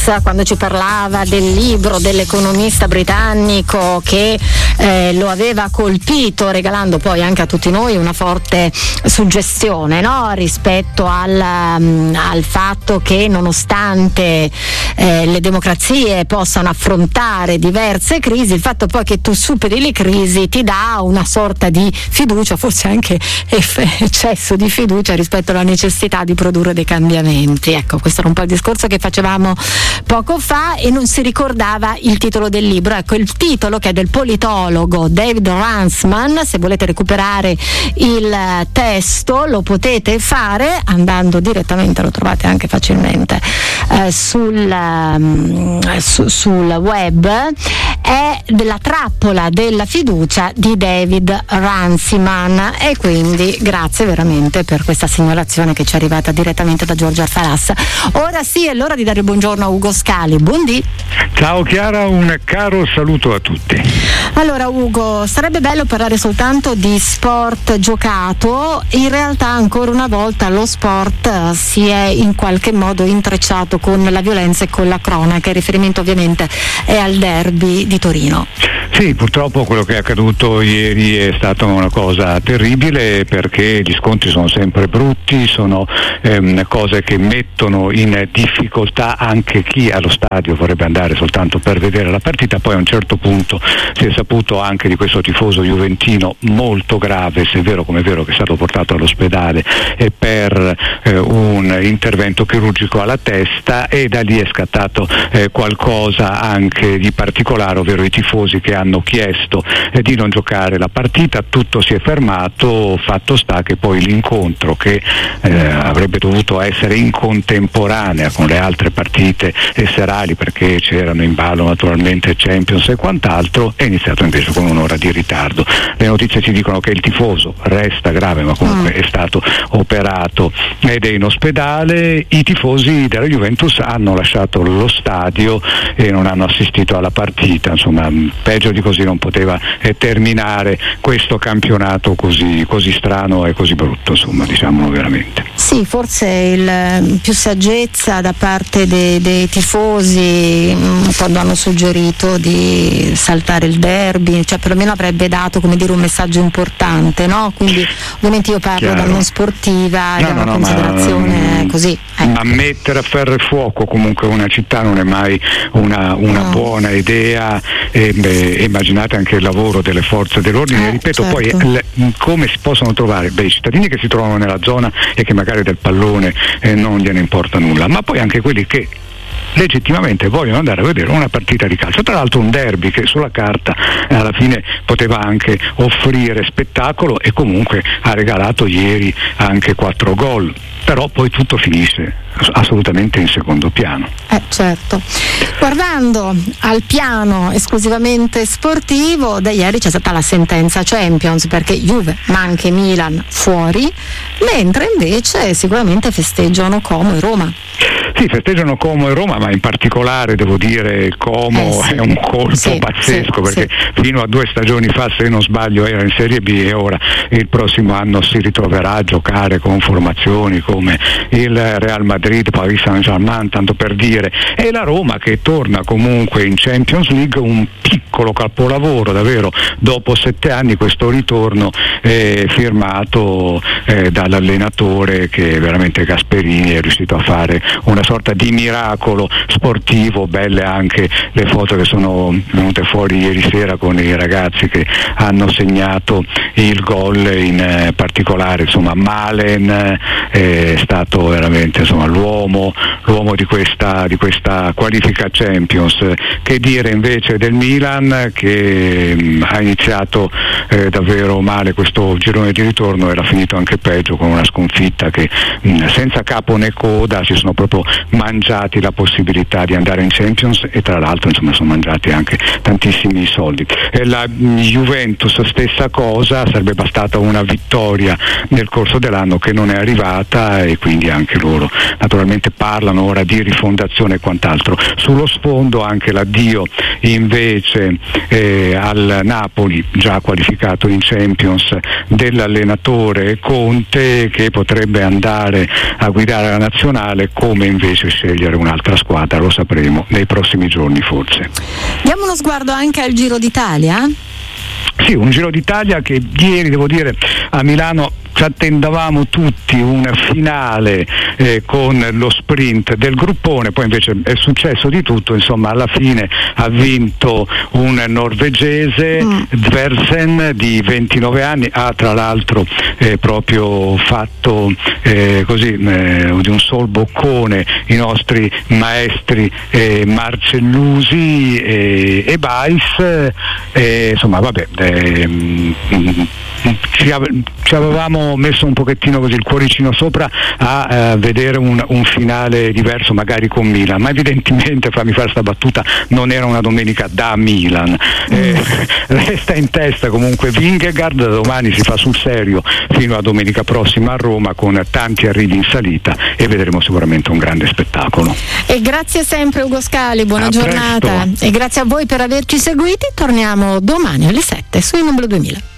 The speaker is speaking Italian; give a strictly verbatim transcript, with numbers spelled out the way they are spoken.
Falas, quando ci parlava del libro dell'economista britannico che eh, lo aveva colpito, regalando poi anche a tutti noi una forte suggestione, no? Rispetto al, um, al fatto che nonostante eh, le democrazie possano affrontare diverse crisi, il fatto poi che tu superi le crisi ti dà una sorta di fiducia, forse anche eccesso di fiducia rispetto alla necessità di produrre dei cambiamenti. Ecco, questo era un po' il discorso che facevamo poco fa e non si ricordava il titolo del libro. Ecco, il titolo, che è del politologo David Runciman. Se volete recuperare il testo lo potete fare andando direttamente, lo trovate anche facilmente eh, sul, um, su, sul web. È della trappola della fiducia di David Runciman, e quindi grazie veramente per questa segnalazione che ci è arrivata direttamente da Giorgia Falas. Ora sì, è l'ora di dare il buongiorno a Ugo Scali. Buondì. Ciao Chiara, un caro saluto a tutti. Allora Ugo, sarebbe bello parlare soltanto di sport giocato, in realtà ancora una volta lo sport si è in qualche modo intrecciato con la violenza e con la cronaca, il riferimento ovviamente è al derby di Torino. Sì, purtroppo quello che è accaduto ieri è stata una cosa terribile, perché gli scontri sono sempre brutti, sono ehm, cose che mettono in difficoltà anche chi allo stadio vorrebbe andare soltanto per vedere la partita. Poi a un certo punto si è saputo anche di questo tifoso juventino molto grave, se è vero come è vero, che è stato portato all'ospedale e per eh, un intervento chirurgico alla testa, e da lì è scattato eh, qualcosa anche di particolare, ovvero i tifosi che hanno chiesto eh, di non giocare la partita. Tutto si è fermato, fatto sta che poi l'incontro, che eh, avrebbe dovuto essere in contemporanea con le altre partite e serali, perché c'erano in ballo naturalmente Champions e quant'altro, è iniziato invece con un'ora di ritardo. Le notizie ci dicono che il tifoso resta grave, ma comunque è stato operato ed è in ospedale. I tifosi della Juventus hanno lasciato lo stadio e non hanno assistito alla partita. Insomma, peggio di così non poteva eh, terminare questo campionato così, così strano e così brutto, insomma, diciamolo veramente. Sì, forse il più saggezza da parte dei, dei tifosi mh, quando hanno suggerito di saltare il derby, cioè perlomeno avrebbe dato, come dire, un messaggio importante, no? Quindi ovviamente io parlo Chiaro. da non sportiva, no, da no, una no, considerazione ma, così. Ecco. Ma mettere a ferro e fuoco comunque una città non è mai una, una no. buona idea. E, beh, immaginate anche il lavoro delle forze dell'ordine, eh, ripeto, certo. poi le, come si possono trovare? Beh, i cittadini che si trovano nella zona e che magari del pallone eh, non gliene importa nulla, ma poi anche quelli che legittimamente vogliono andare a vedere una partita di calcio, tra l'altro un derby che sulla carta eh, alla fine poteva anche offrire spettacolo, e comunque ha regalato ieri anche quattro gol, però poi tutto finisce assolutamente in secondo piano. Eh certo. Guardando al piano esclusivamente sportivo, da ieri c'è stata la sentenza Champions, perché Juve ma anche Milan fuori, mentre invece sicuramente festeggiano Como e Roma. Sì, festeggiano Como e Roma, ma in particolare devo dire Como eh sì, è un colpo sì, pazzesco, sì, perché sì. fino a due stagioni fa, se non sbaglio, era in Serie B, e ora il prossimo anno si ritroverà a giocare con formazioni come il Real Madrid, Paris Saint-Germain, tanto per dire, e la Roma che torna comunque in Champions League, un piccolo capolavoro davvero dopo sette anni, questo ritorno eh, firmato eh, dall'allenatore, che veramente Gasperini è riuscito a fare una sorta di miracolo sportivo. Belle anche le foto che sono venute fuori ieri sera con i ragazzi che hanno segnato il gol, in eh, particolare insomma Malen eh, è stato veramente insomma l'uomo, l'uomo di questa, di questa qualifica Champions. Che dire invece del Milan, che mh, ha iniziato eh, davvero male questo girone di ritorno, era finito anche peggio, con una sconfitta che mh, senza capo né coda si sono proprio mangiati la possibilità di andare in Champions, e tra l'altro insomma sono mangiati anche tantissimi soldi. E la Juventus stessa cosa, sarebbe bastata una vittoria nel corso dell'anno che non è arrivata, e quindi anche loro naturalmente parlano ora di rifondazione e quant'altro. Sullo sfondo anche l'addio invece eh, al Napoli, già qualificato in Champions, dell'allenatore Conte, che potrebbe andare a guidare la nazionale, come invece scegliere un'altra squadra lo sapremo nei prossimi giorni forse. Diamo uno sguardo anche al Giro d'Italia? Sì, un Giro d'Italia che ieri, devo dire, a Milano ci attendavamo tutti una finale eh, con lo sprint del gruppone, poi invece è successo di tutto, insomma alla fine ha vinto un norvegese, mm. Dversen, di ventinove anni, ha tra l'altro eh, proprio fatto eh, così eh, di un sol boccone i nostri maestri eh, Marcellusi e, e Bais, eh, insomma vabbè, eh, mh, Ci, ave- ci avevamo messo un pochettino così il cuoricino sopra a eh, vedere un, un finale diverso magari con Milan, ma evidentemente, fammi fare sta battuta, non era una domenica da Milan. Eh, resta in testa comunque Vingegaard, domani si fa sul serio fino a domenica prossima a Roma con tanti arrivi in salita e vedremo sicuramente un grande spettacolo. E grazie sempre Ugo Scali, buona a giornata presto. E grazie a voi per averci seguiti. Torniamo domani alle sette su Inoblu duemila.